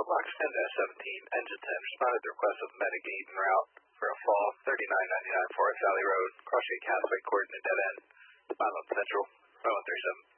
Box 10-17, Engine 10 responded to the request of Medigate en route for a fall 3999 Forest Valley Road, Crossgate Catholic, Court, and a dead end. 5 Central, 537.